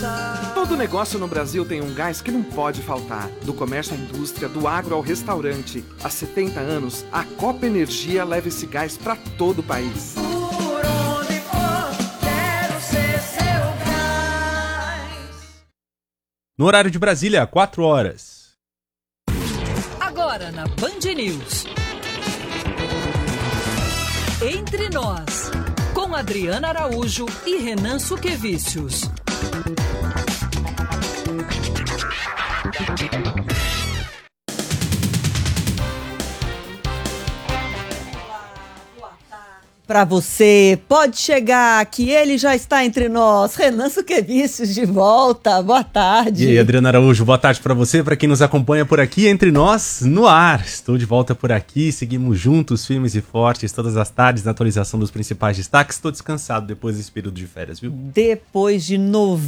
Todo negócio no Brasil tem um gás que não pode faltar. Do comércio à indústria, do agro ao restaurante. Há 70 anos, a Copa Energia leva esse gás para todo o país. Por onde for, quero ser seu gás. No horário de Brasília, 4 horas. Agora na Band News. Entre Nós, com Adriana Araújo e Renan Suquevicius. Para você, pode chegar que ele já está entre nós. Renan Suquevicius de volta, boa tarde. E aí, Adriana Araújo, boa tarde para você, para quem nos acompanha por aqui, Entre Nós, no ar. Estou de volta por aqui, seguimos juntos, firmes e fortes, todas as tardes na atualização dos principais destaques. Estou descansado depois desse período de férias, viu? Depois de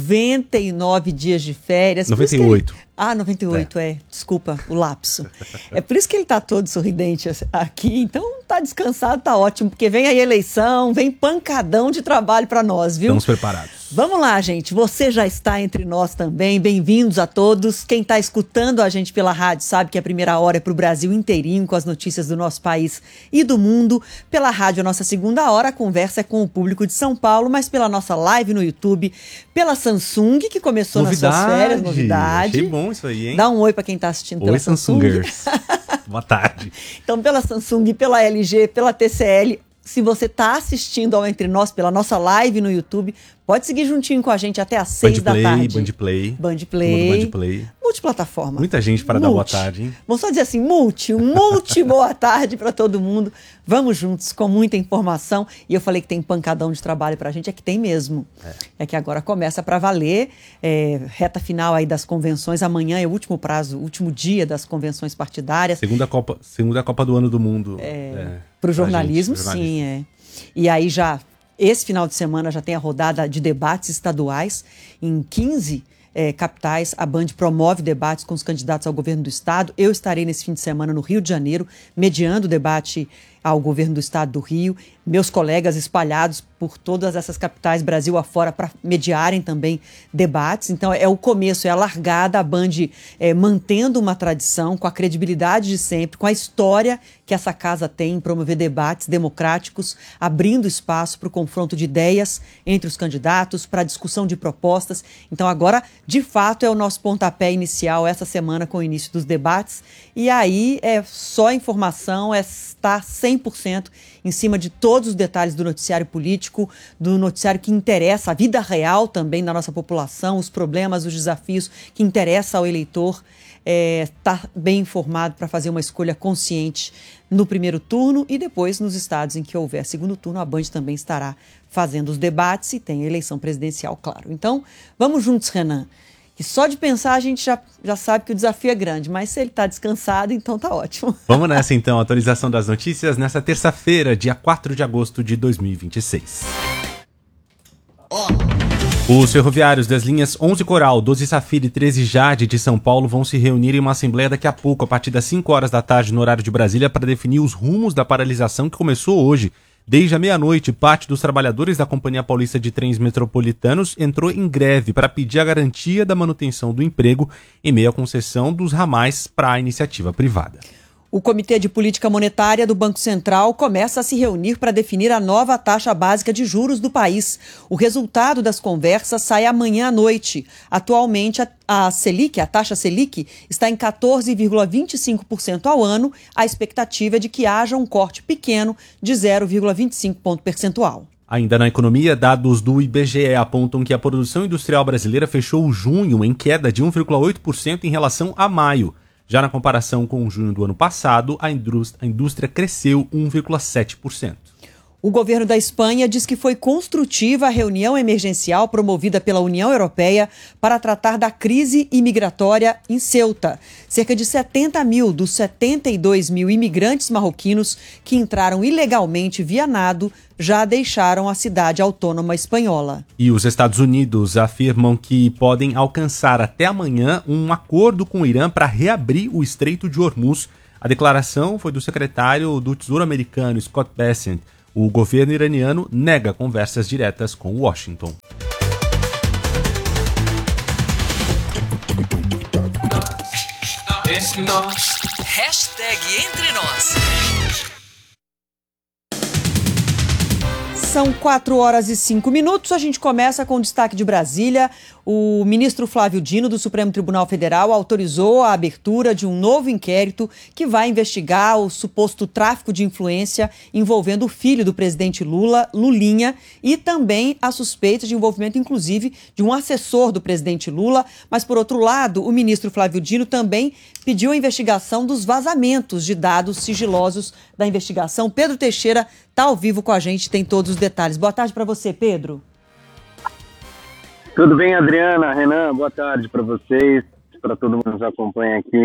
99 dias de férias. 98. 98, desculpa, o lapso. É por isso que ele tá todo sorridente aqui, então tá descansado, tá ótimo, porque vem a eleição, vem pancadão de trabalho para nós, viu? Estamos preparados. Vamos lá, gente, você já está entre nós também, bem-vindos a todos. Quem está escutando a gente pela rádio sabe que a primeira hora é para o Brasil inteirinho, com as notícias do nosso país e do mundo. Pela rádio, a nossa segunda hora, a conversa é com o público de São Paulo, mas pela nossa live no YouTube, pela Samsung, que começou nas suas férias, novidade. Achei bom isso aí, hein? Dá um oi para quem está assistindo pela Samsung. Samsungers. Boa tarde. Então, pela Samsung, pela LG, pela TCL, se você está assistindo ao Entre Nós pela nossa live no YouTube, pode seguir juntinho com a gente até às 6 da tarde. Band Play. Multiplataforma. Muita gente para dar boa tarde, hein? Vamos só dizer assim, multi boa tarde para todo mundo. Vamos juntos com muita informação. E eu falei que tem pancadão de trabalho pra gente, é que tem mesmo. É que agora começa para valer. Reta final aí das convenções. Amanhã é o último prazo, o último dia das convenções partidárias. Segunda Copa do Ano do Mundo. Para o jornalismo, sim. E aí esse final de semana já tem a rodada de debates estaduais em 15 capitais. A Band promove debates com os candidatos ao governo do estado. Eu estarei nesse fim de semana no Rio de Janeiro, mediando o debate ao governo do estado do Rio. Meus colegas espalhados por todas essas capitais, Brasil afora, para mediarem também debates. Então, é o começo, é a largada, a Band mantendo uma tradição, com a credibilidade de sempre, com a história que essa casa tem em promover debates democráticos, abrindo espaço para o confronto de ideias entre os candidatos, para a discussão de propostas. Então, agora, de fato, é o nosso pontapé inicial essa semana com o início dos debates. E aí, é só informação, está 100% em cima de todos os detalhes do noticiário político, do noticiário que interessa a vida real também da nossa população, os problemas, os desafios que interessam ao eleitor. Está bem informado para fazer uma escolha consciente no primeiro turno e depois nos estados em que houver segundo turno, a Band também estará fazendo os debates e tem a eleição presidencial, claro. Então, vamos juntos, Renan. Que só de pensar a gente já sabe que o desafio é grande, mas se ele está descansado, então tá ótimo. Vamos nessa então, atualização das notícias nessa terça-feira, dia 4 de agosto de 2026. Os ferroviários das linhas 11 Coral, 12 Safira e 13 Jade de São Paulo vão se reunir em uma assembleia daqui a pouco, a partir das 5 horas da tarde no horário de Brasília, para definir os rumos da paralisação que começou hoje. Desde a meia-noite, parte dos trabalhadores da Companhia Paulista de Trens Metropolitanos entrou em greve para pedir a garantia da manutenção do emprego em meio à concessão dos ramais para a iniciativa privada. O Comitê de Política Monetária do Banco Central começa a se reunir para definir a nova taxa básica de juros do país. O resultado das conversas sai amanhã à noite. Atualmente, a Selic, a taxa Selic, está em 14,25% ao ano. A expectativa é de que haja um corte pequeno de 0,25 ponto percentual. Ainda na economia, dados do IBGE apontam que a produção industrial brasileira fechou junho em queda de 1,8% em relação a maio. Já na comparação com junho do ano passado, a indústria cresceu 1,7%. O governo da Espanha diz que foi construtiva a reunião emergencial promovida pela União Europeia para tratar da crise imigratória em Ceuta. Cerca de 70 mil dos 72 mil imigrantes marroquinos que entraram ilegalmente via nado já deixaram a cidade autônoma espanhola. E os Estados Unidos afirmam que podem alcançar até amanhã um acordo com o Irã para reabrir o Estreito de Hormuz. A declaração foi do secretário do Tesouro americano, Scott Bessent. O governo iraniano nega conversas diretas com Washington. Entre nós. Hashtag Entre Nós. São 4h05. A gente começa com o destaque de Brasília. O ministro Flávio Dino, do Supremo Tribunal Federal, autorizou a abertura de um novo inquérito que vai investigar o suposto tráfico de influência envolvendo o filho do presidente Lula, Lulinha, e também a suspeita de envolvimento, inclusive, de um assessor do presidente Lula. Mas, por outro lado, o ministro Flávio Dino também pediu a investigação dos vazamentos de dados sigilosos da investigação. Pedro Teixeira está ao vivo com a gente, tem todos os detalhes. Boa tarde para você, Pedro. Tudo bem, Adriana, Renan? Boa tarde para vocês, para todo mundo que nos acompanha aqui.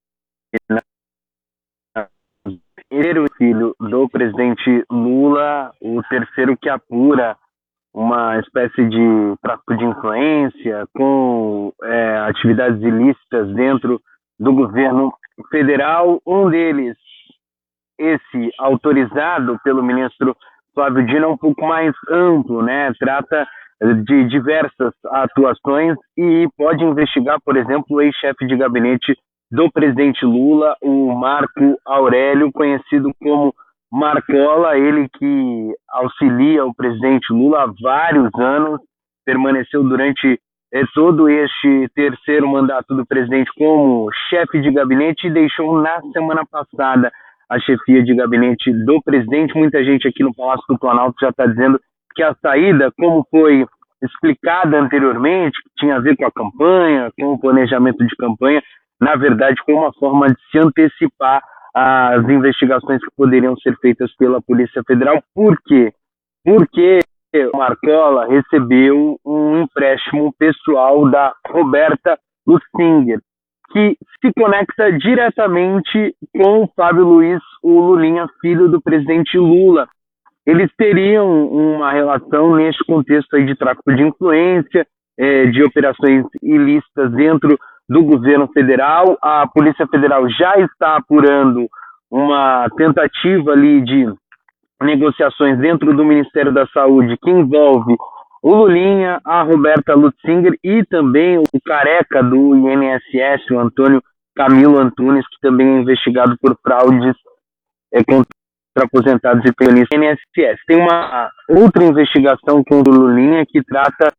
Ele, o filho do presidente Lula, o terceiro que apura uma espécie de tráfico de influência com atividades ilícitas dentro do governo federal. Um deles, esse autorizado pelo ministro Flávio Dino, é um pouco mais amplo, né? Trata de diversas atuações e pode investigar, por exemplo, o ex-chefe de gabinete do presidente Lula, o Marco Aurélio, conhecido como Marcola, ele que auxilia o presidente Lula há vários anos, permaneceu durante todo este terceiro mandato do presidente como chefe de gabinete e deixou na semana passada a chefia de gabinete do presidente. Muita gente aqui no Palácio do Planalto já está dizendo que a saída, como foi explicada anteriormente, que tinha a ver com a campanha, com o planejamento de campanha, na verdade foi uma forma de se antecipar às investigações que poderiam ser feitas pela Polícia Federal. Por quê? Porque o Marcola recebeu um empréstimo pessoal da Roberta Lutsinger, que se conecta diretamente com o Fábio Luiz, o Lulinha, filho do presidente Lula. Eles teriam uma relação neste contexto aí de tráfico de influência, de operações ilícitas dentro do governo federal. A Polícia Federal já está apurando uma tentativa ali de negociações dentro do Ministério da Saúde que envolve o Lulinha, a Roberta Lutsinger e também o careca do INSS, o Antônio Camilo Antunes, que também é investigado por fraudes contra aposentados e pensionistas do INSS. Tem uma outra investigação contra o Lulinha que trata...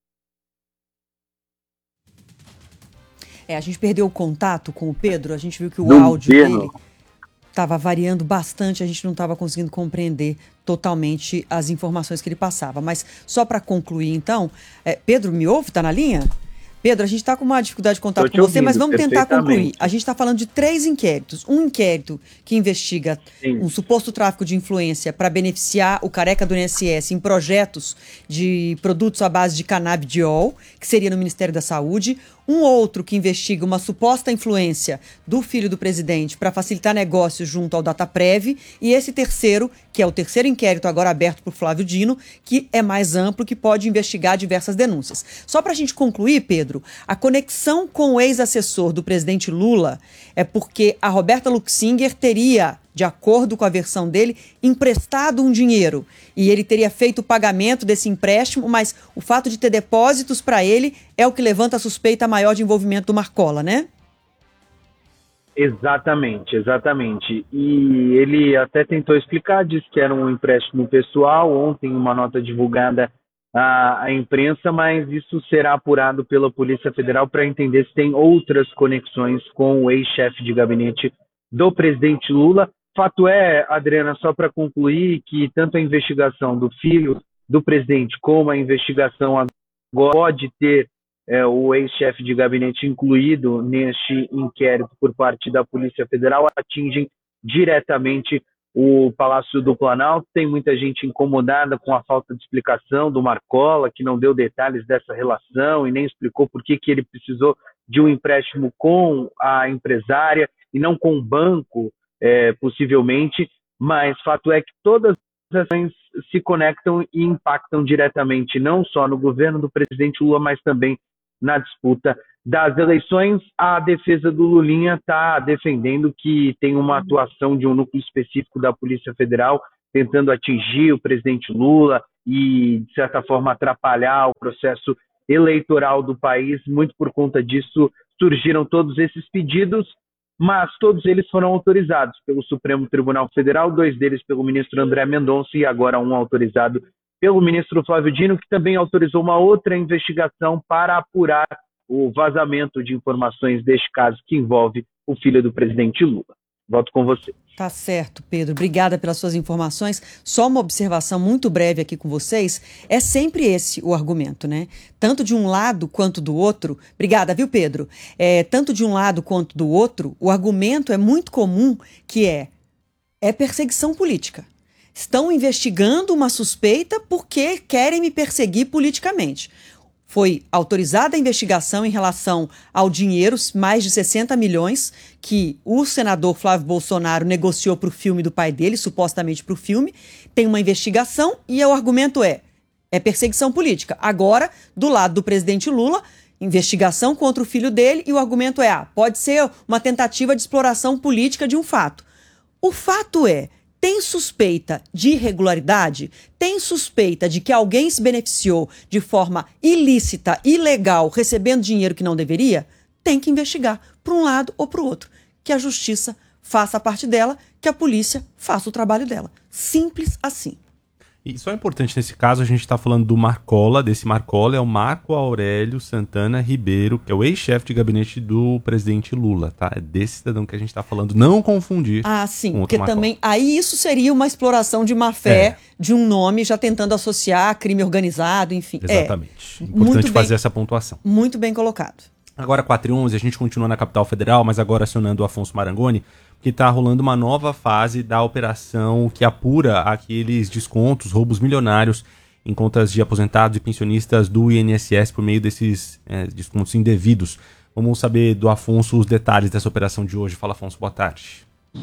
A gente perdeu o contato com o Pedro, a gente viu que o áudio dele estava variando bastante, a gente não estava conseguindo compreender totalmente as informações que ele passava. Mas só para concluir, então, Pedro, me ouve? Está na linha? Pedro, a gente está com uma dificuldade de contato com você, mas vamos tentar concluir. A gente está falando de 3 inquéritos. Um inquérito que investiga um suposto tráfico de influência para beneficiar o careca do INSS em projetos de produtos à base de canabidiol, que seria no Ministério da Saúde. Um outro que investiga uma suposta influência do filho do presidente para facilitar negócios junto ao Dataprev. E esse terceiro, que é o terceiro inquérito agora aberto por Flávio Dino, que é mais amplo, que pode investigar diversas denúncias. Só para a gente concluir, Pedro, a conexão com o ex-assessor do presidente Lula é porque a Roberta Lutsinger teria, de acordo com a versão dele, emprestado um dinheiro. E ele teria feito o pagamento desse empréstimo, mas o fato de ter depósitos para ele é o que levanta a suspeita maior de envolvimento do Marcola, né? Exatamente. E ele até tentou explicar, disse que era um empréstimo pessoal. Ontem, uma nota divulgada à imprensa, mas isso será apurado pela Polícia Federal para entender se tem outras conexões com o ex-chefe de gabinete do presidente Lula. Fato é, Adriana, só para concluir, que tanto a investigação do filho do presidente como a investigação agora pode ter o ex-chefe de gabinete incluído neste inquérito por parte da Polícia Federal, atingem diretamente o Palácio do Planalto. Tem muita gente incomodada com a falta de explicação do Marcola, que não deu detalhes dessa relação e nem explicou por que ele precisou de um empréstimo com a empresária e não com o banco, possivelmente, mas fato é que todas as ações se conectam e impactam diretamente não só no governo do presidente Lula, mas também na disputa das eleições. A defesa do Lulinha está defendendo que tem uma atuação de um núcleo específico da Polícia Federal tentando atingir o presidente Lula e, de certa forma, atrapalhar o processo eleitoral do país. Muito por conta disso surgiram todos esses pedidos. mas todos eles foram autorizados pelo Supremo Tribunal Federal, 2 deles pelo ministro André Mendonça e agora um autorizado pelo ministro Flávio Dino, que também autorizou uma outra investigação para apurar o vazamento de informações deste caso que envolve o filho do presidente Lula. Volto com você. Tá certo, Pedro. Obrigada pelas suas informações. Só uma observação muito breve aqui com vocês. É sempre esse o argumento, né? Tanto de um lado quanto do outro. Obrigada, viu, Pedro? Tanto de um lado quanto do outro, o argumento é muito comum, que é perseguição política. Estão investigando uma suspeita porque querem me perseguir politicamente. Foi autorizada a investigação em relação ao dinheiro, mais de 60 milhões, que o senador Flávio Bolsonaro negociou para o filme do pai dele, supostamente para o filme. Tem uma investigação e o argumento é perseguição política. Agora, do lado do presidente Lula, investigação contra o filho dele e o argumento pode ser uma tentativa de exploração política de um fato. O fato tem suspeita de irregularidade? Tem suspeita de que alguém se beneficiou de forma ilícita, ilegal, recebendo dinheiro que não deveria? Tem que investigar para um lado ou para o outro. Que a justiça faça a parte dela, que a polícia faça o trabalho dela. Simples assim. E só é importante nesse caso, a gente está falando do Marcola, desse Marcola é o Marco Aurélio Santana Ribeiro, que é o ex-chefe de gabinete do presidente Lula, tá? É desse cidadão que a gente está falando, não confundir. Sim, com porque Marcola. também, aí isso seria uma exploração de má-fé de um nome, já tentando associar crime organizado, enfim. Exatamente. Importante fazer essa pontuação. Muito bem colocado. Agora 4h11, a gente continua na capital federal, mas agora acionando o Afonso Marangoni, que está rolando uma nova fase da operação que apura aqueles descontos, roubos milionários em contas de aposentados e pensionistas do INSS por meio desses descontos indevidos. Vamos saber do Afonso os detalhes dessa operação de hoje. Fala, Afonso, boa tarde.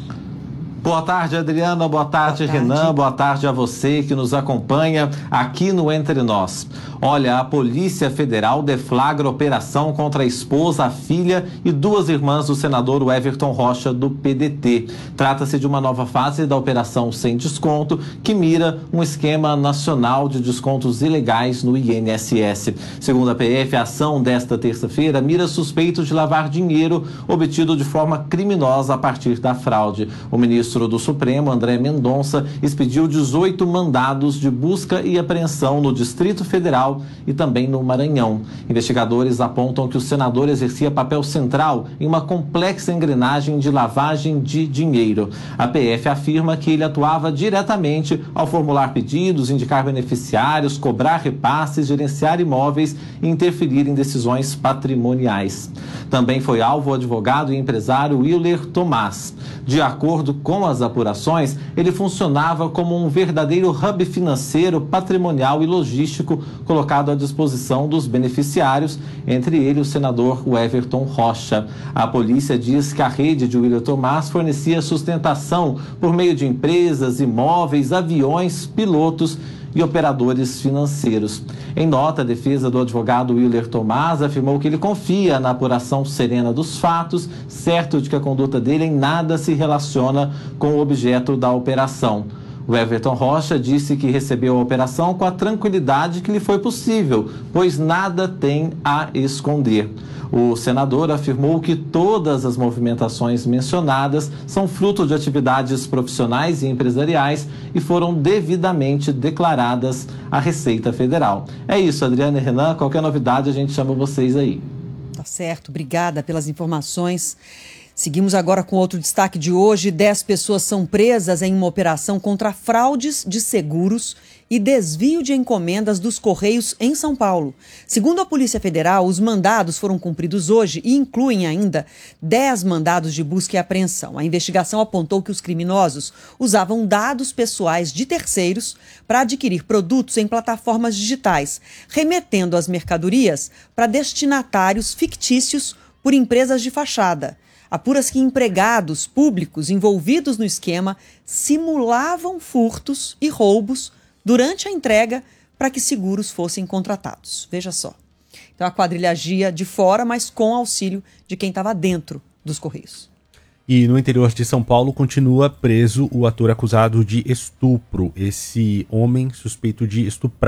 Boa tarde, Adriana. Boa tarde, Renan. Boa tarde a você que nos acompanha aqui no Entre Nós. Olha, a Polícia Federal deflagra operação contra a esposa, a filha e 2 irmãs do senador Everton Rocha, do PDT. Trata-se de uma nova fase da Operação Sem Desconto, que mira um esquema nacional de descontos ilegais no INSS. Segundo a PF, a ação desta terça-feira mira suspeitos de lavar dinheiro obtido de forma criminosa a partir da fraude. O ministro do Supremo, André Mendonça, expediu 18 mandados de busca e apreensão no Distrito Federal e também no Maranhão. Investigadores apontam que o senador exercia papel central em uma complexa engrenagem de lavagem de dinheiro. A PF afirma que ele atuava diretamente ao formular pedidos, indicar beneficiários, cobrar repasses, gerenciar imóveis e interferir em decisões patrimoniais. Também foi alvo o advogado e empresário Willer Tomás. De acordo com as apurações, ele funcionava como um verdadeiro hub financeiro, patrimonial e logístico colocado à disposição dos beneficiários, entre eles o senador Everton Rocha. A polícia diz que a rede de Willer Tomás fornecia sustentação por meio de empresas, imóveis, aviões, pilotos e operadores financeiros. Em nota, a defesa do advogado Willer Tomás afirmou que ele confia na apuração serena dos fatos, certo de que a conduta dele em nada se relaciona com o objeto da operação. O Everton Rocha disse que recebeu a operação com a tranquilidade que lhe foi possível, pois nada tem a esconder. O senador afirmou que todas as movimentações mencionadas são fruto de atividades profissionais e empresariais e foram devidamente declaradas à Receita Federal. É isso, Adriana e Renan. Qualquer novidade a gente chama vocês aí. Tá certo, obrigada pelas informações. Seguimos agora com outro destaque de hoje. 10 pessoas são presas em uma operação contra fraudes de seguros e desvio de encomendas dos Correios em São Paulo. Segundo a Polícia Federal, os mandados foram cumpridos hoje e incluem ainda 10 mandados de busca e apreensão. A investigação apontou que os criminosos usavam dados pessoais de terceiros para adquirir produtos em plataformas digitais, remetendo as mercadorias para destinatários fictícios por empresas de fachada. Apura-se que empregados públicos envolvidos no esquema simulavam furtos e roubos durante a entrega para que seguros fossem contratados. Veja só. Então a quadrilha agia de fora, mas com auxílio de quem estava dentro dos Correios. E no interior de São Paulo continua preso o ator acusado de estupro. Esse homem suspeito de estuprar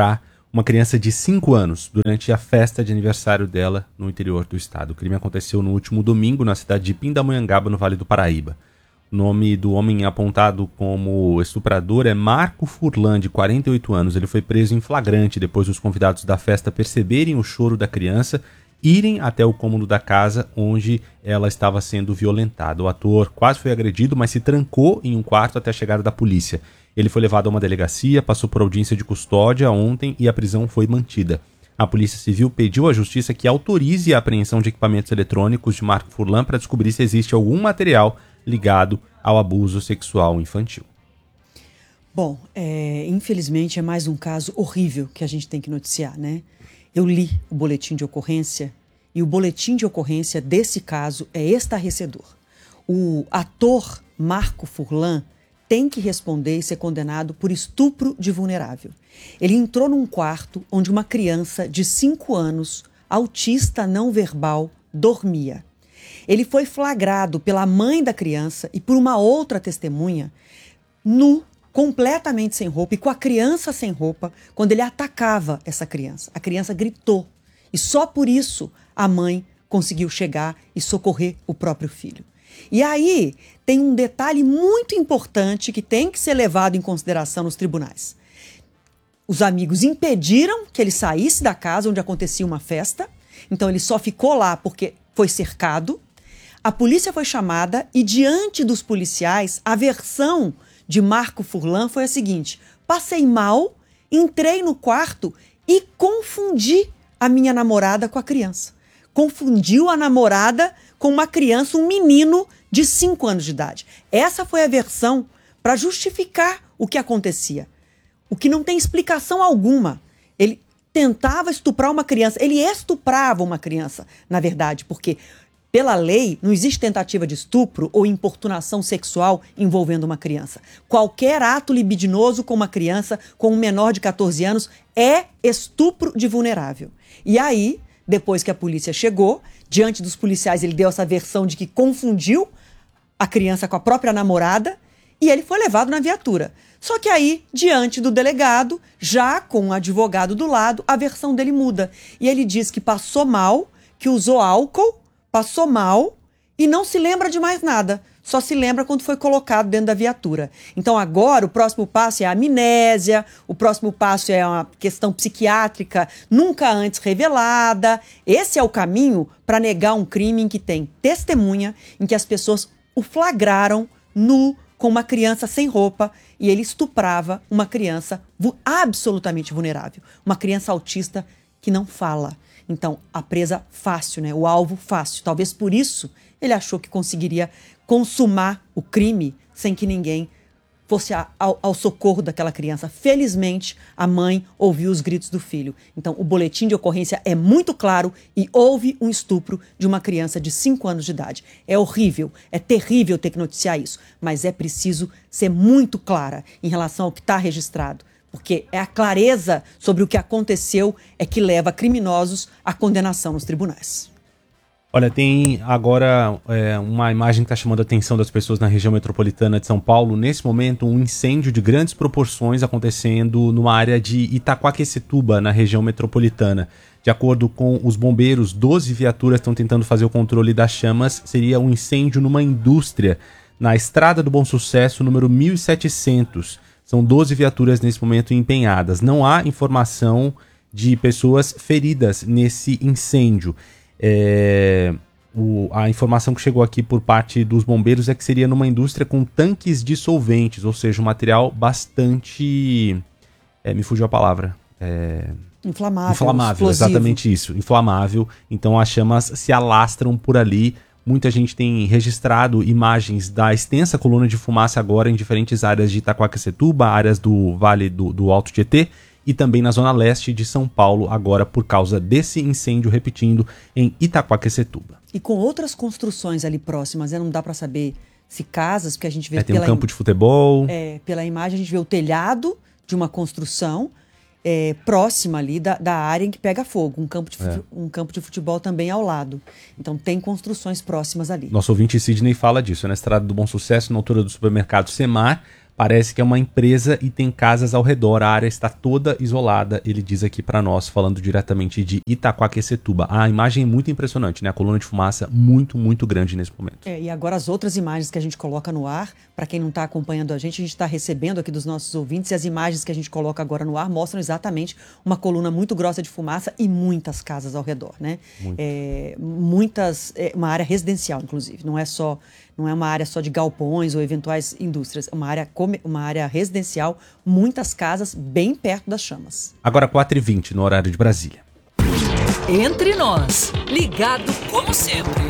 uma criança de 5 anos durante a festa de aniversário dela no interior do estado. O crime aconteceu no último domingo na cidade de Pindamonhangaba, no Vale do Paraíba. O nome do homem apontado como estuprador é Marco Furlan, de 48 anos. Ele foi preso em flagrante depois dos convidados da festa perceberem o choro da criança, irem até o cômodo da casa onde ela estava sendo violentada. O ator quase foi agredido, mas se trancou em um quarto até a chegada da polícia. Ele foi levado a uma delegacia, passou por audiência de custódia ontem e a prisão foi mantida. A Polícia Civil pediu à Justiça que autorize a apreensão de equipamentos eletrônicos de Marco Furlan para descobrir se existe algum material ligado ao abuso sexual infantil. Bom, infelizmente é mais um caso horrível que a gente tem que noticiar, né? Eu li o boletim de ocorrência e o boletim de ocorrência desse caso é estarrecedor. O ator Marco Furlan tem que responder e ser condenado por estupro de vulnerável. Ele entrou num quarto onde uma criança de 5 anos, autista não verbal, dormia. Ele foi flagrado pela mãe da criança e por uma outra testemunha, nu, completamente sem roupa e com a criança sem roupa, quando ele atacava essa criança. A criança gritou e só por isso a mãe conseguiu chegar e socorrer o próprio filho. E aí tem um detalhe muito importante que tem que ser levado em consideração nos tribunais. Os amigos impediram que ele saísse da casa onde acontecia uma festa, então ele só ficou lá porque foi cercado. A polícia foi chamada e, diante dos policiais, a versão de Marco Furlan foi a seguinte: passei mal, entrei no quarto e confundi a minha namorada com a criança. Confundiu a namorada com uma criança, um menino de 5 anos de idade. Essa foi a versão para justificar o que acontecia. O que não tem explicação alguma. Ele tentava estuprar uma criança, ele estuprava uma criança, na verdade, porque pela lei não existe tentativa de estupro ou importunação sexual envolvendo uma criança. Qualquer ato libidinoso com uma criança, com um menor de 14 anos, é estupro de vulnerável. E aí, depois que a polícia chegou, diante dos policiais ele deu essa versão de que confundiu a criança com a própria namorada e ele foi levado na viatura. Só que aí, diante do delegado, já com um advogado do lado, a versão dele muda. E ele diz que passou mal, que usou álcool, passou mal e não se lembra de mais nada. Só se lembra quando foi colocado dentro da viatura. Então agora o próximo passo é a amnésia, o próximo passo é uma questão psiquiátrica nunca antes revelada. Esse é o caminho para negar um crime em que tem testemunha, em que as pessoas o flagraram nu, com uma criança sem roupa, e ele estuprava uma criança absolutamente vulnerável. Uma criança autista que não fala. Então, a presa fácil, né? O alvo fácil. Talvez por isso ele achou que conseguiria consumar o crime sem que ninguém fosse ao socorro daquela criança. Felizmente, a mãe ouviu os gritos do filho. Então, o boletim de ocorrência é muito claro e houve um estupro de uma criança de 5 anos de idade. É horrível, é terrível ter que noticiar isso, mas é preciso ser muito clara em relação ao que está registrado. Porque é a clareza sobre o que aconteceu é que leva criminosos à condenação nos tribunais. Olha, tem agora uma imagem que está chamando a atenção das pessoas na região metropolitana de São Paulo. Nesse momento, um incêndio de grandes proporções acontecendo numa área de Itaquaquecetuba, na região metropolitana. De acordo com os bombeiros, 12 viaturas estão tentando fazer o controle das chamas. Seria um incêndio numa indústria na Estrada do Bom Sucesso, número 1700. São 12 viaturas nesse momento empenhadas. Não há informação de pessoas feridas nesse incêndio. A informação que chegou aqui por parte dos bombeiros é que seria numa indústria com tanques dissolventes, ou seja, um material bastante... me fugiu a palavra. Inflamável, exatamente isso. Inflamável. Então as chamas se alastram por ali. Muita gente tem registrado imagens da extensa coluna de fumaça agora em diferentes áreas de Itaquaquecetuba, áreas do Vale do Alto Tietê e também na zona leste de São Paulo, agora por causa desse incêndio, repetindo, em Itaquaquecetuba. E com outras construções ali próximas, não dá para saber se casas, porque a gente vê... Tem um campo de futebol. Pela imagem a gente vê o telhado de uma construção próxima ali da área em que pega fogo. Um campo de futebol também ao lado. Então tem construções próximas ali. Nosso ouvinte Sidney fala disso. Na Estrada do Bom Sucesso, na altura do supermercado Semar, Parece que é uma empresa e tem casas ao redor, a área está toda isolada, ele diz aqui para nós, falando diretamente de Itaquaquecetuba. A imagem é muito impressionante, né? A coluna de fumaça muito, muito grande nesse momento. E agora as outras imagens que a gente coloca no ar, para quem não está acompanhando a gente está recebendo aqui dos nossos ouvintes, e as imagens que a gente coloca agora no ar mostram exatamente uma coluna muito grossa de fumaça e muitas casas ao redor, né? Uma área residencial, inclusive, não é uma área só de galpões ou eventuais indústrias, é uma área residencial, muitas casas bem perto das chamas. Agora 4h20 no horário de Brasília. Entre nós, ligado como sempre.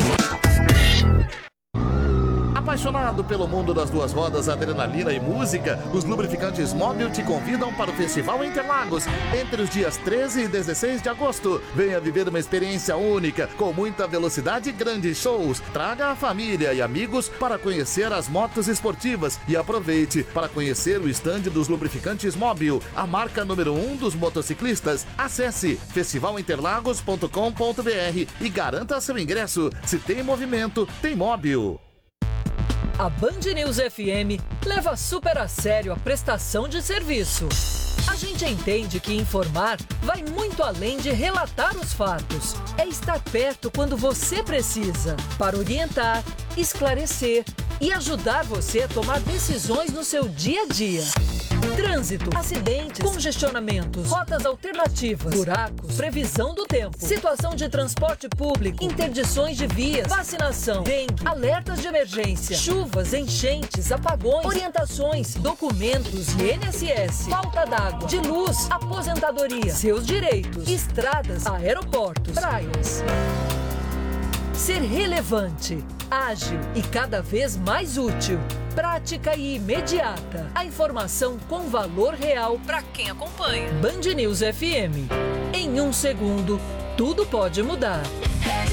Apaixonado pelo mundo das duas rodas, adrenalina e música, os lubrificantes Mobil te convidam para o Festival Interlagos entre os dias 13 e 16 de agosto. Venha viver uma experiência única, com muita velocidade e grandes shows. Traga a família e amigos para conhecer as motos esportivas e aproveite para conhecer o estande dos lubrificantes Mobil, a marca número 1 dos motociclistas. Acesse festivalinterlagos.com.br e garanta seu ingresso. Se tem movimento, tem Mobil. A Band News FM leva super a sério a prestação de serviço. A gente entende que informar vai muito além de relatar os fatos. É estar perto quando você precisa, para orientar, esclarecer e ajudar você a tomar decisões no seu dia a dia. Trânsito, acidentes, congestionamentos, rotas alternativas, buracos, previsão do tempo, situação de transporte público, interdições de vias, vacinação, dengue, alertas de emergência, chuvas, enchentes, apagões, orientações, documentos e INSS, falta d'água, de luz, aposentadoria, seus direitos, estradas, aeroportos, praias. Ser relevante, ágil e cada vez mais útil. Prática e imediata. A informação com valor real para quem acompanha. Band News FM. Em 1 segundo, tudo pode mudar.